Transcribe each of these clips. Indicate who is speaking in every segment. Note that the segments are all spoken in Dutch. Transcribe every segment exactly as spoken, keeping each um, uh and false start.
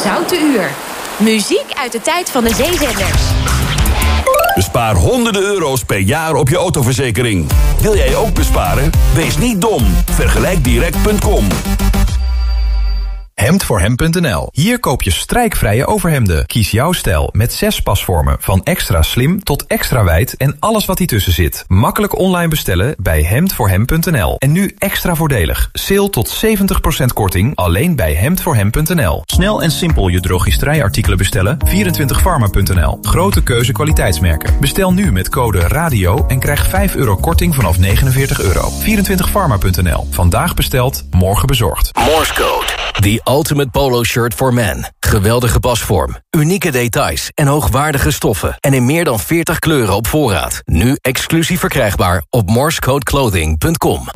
Speaker 1: Zoute Uur. Muziek uit de tijd van de zeezenders.
Speaker 2: Bespaar honderden euro's per jaar op je autoverzekering. Wil jij ook besparen? Wees niet dom. Vergelijk direct punt com.
Speaker 3: hemd voor hem punt n l. Hier koop je strijkvrije overhemden. Kies jouw stijl met zes pasvormen. Van extra slim tot extra wijd en alles wat ertussen zit. Makkelijk online bestellen bij hemd voor hem punt n l. En nu extra voordelig. Sale tot zeventig procent korting alleen bij hemd voor hem punt n l. Snel en simpel je drogisterijartikelen bestellen. vierentwintig pharma punt n l. Grote keuze kwaliteitsmerken. Bestel nu met code RADIO en krijg vijf euro korting vanaf negenenveertig euro. vierentwintig pharma punt n l. Vandaag besteld, morgen bezorgd.
Speaker 4: Morse Code. The Ultimate Polo Shirt for Men. Geweldige pasvorm, unieke details en hoogwaardige stoffen. En in meer dan veertig kleuren op voorraad. Nu exclusief verkrijgbaar op morsecodeclothing punt com.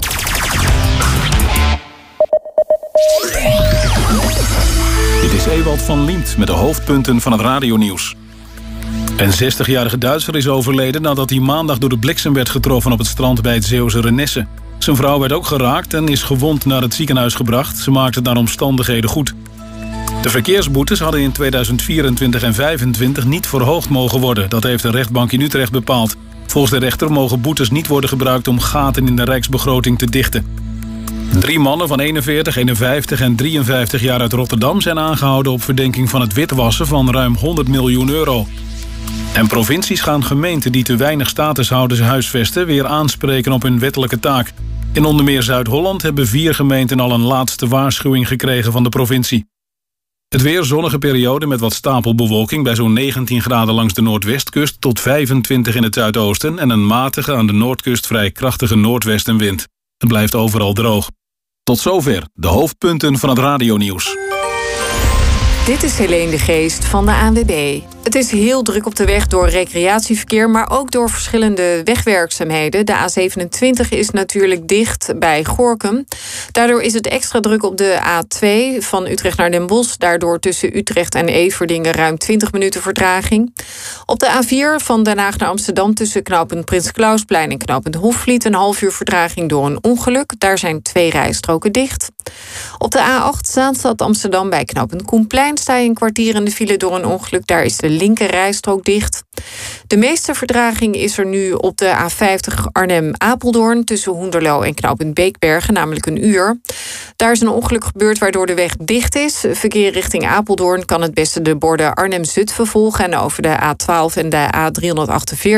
Speaker 5: Dit is Ewald van Liemt met de hoofdpunten van het radionieuws. Een zestigjarige Duitser is overleden nadat hij maandag door de bliksem werd getroffen op het strand bij het Zeeuwse Renesse. Zijn vrouw werd ook geraakt en is gewond naar het ziekenhuis gebracht. Ze maakte het naar omstandigheden goed. De verkeersboetes hadden in tweeduizend vierentwintig en vijfentwintig niet verhoogd mogen worden. Dat heeft de rechtbank in Utrecht bepaald. Volgens de rechter mogen boetes niet worden gebruikt om gaten in de rijksbegroting te dichten. Drie mannen van eenenveertig, eenenvijftig en drieënvijftig jaar uit Rotterdam zijn aangehouden op verdenking van het witwassen van ruim honderd miljoen euro. En provincies gaan gemeenten die te weinig statushouders huisvesten weer aanspreken op hun wettelijke taak. In onder meer Zuid-Holland hebben vier gemeenten al een laatste waarschuwing gekregen van de provincie. Het weer zonnige periode met wat stapelbewolking bij zo'n negentien graden langs de noordwestkust tot vijfentwintig in het zuidoosten en een matige aan de noordkust vrij krachtige noordwestenwind. Het blijft overal droog. Tot zover de hoofdpunten van het radionieuws.
Speaker 6: Dit is Helene de Geest van de A N W B. Het is heel druk op de weg door recreatieverkeer, maar ook door verschillende wegwerkzaamheden. De A zevenentwintig is natuurlijk dicht bij Gorinchem. Daardoor is het extra druk op de A twee van Utrecht naar Den Bosch. Daardoor tussen Utrecht en Everdingen ruim twintig minuten vertraging. Op de A vier van Den Haag naar Amsterdam tussen knooppunt Prins Clausplein en knooppunt Hofvliet een half uur vertraging door een ongeluk. Daar zijn twee rijstroken dicht. Op de A acht Zaanstad Amsterdam bij knooppunt Koenplein sta je een kwartier in de file door een ongeluk. Daar is de linker rijstrook dicht. De meeste vertraging is er nu op de A vijftig Arnhem-Apeldoorn tussen Hoenderloo en knooppunt Beekbergen, namelijk een uur. Daar is een ongeluk gebeurd waardoor de weg dicht is. Verkeer richting Apeldoorn kan het beste de borden Arnhem-Zutphen volgen en over de A twaalf en de A driehonderdachtenveertig